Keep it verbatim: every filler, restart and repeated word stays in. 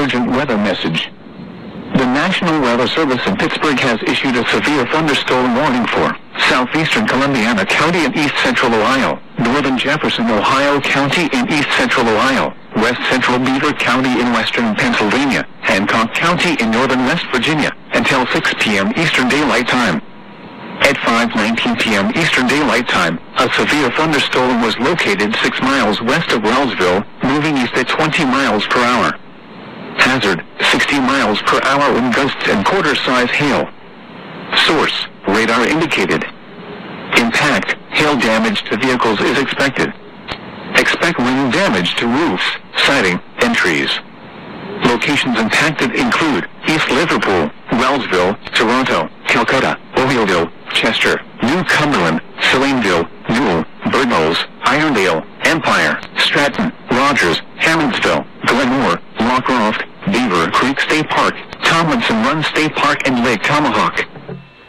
urgent weather message. The National Weather Service in Pittsburgh has issued a severe thunderstorm warning for southeastern Columbiana County in east central Ohio, northern Jefferson, Ohio County in east central Ohio, west central Beaver County in western Pennsylvania, Hancock County in northern West Virginia, until six p m Eastern Daylight Time. At five nineteen p m Eastern Daylight Time, a severe thunderstorm was located six miles west of Wellsville, moving east at twenty miles per hour. Hazard, sixty miles per hour wind gusts and quarter-size hail. Source, radar indicated. Impact, hail damage to vehicles is expected. Expect wind damage to roofs, siding, and trees. Locations impacted include East Liverpool, Wellsville, Toronto, Calcutta, Ohioville, Chester, New Cumberland, Salineville, Newell, Birdknolls, Irondale, Empire, Stratton, Rogers, Hammondsville, Glenmore, Lockcroft, Beaver Creek State Park, Tomlinson Run State Park, and Lake Tomahawk.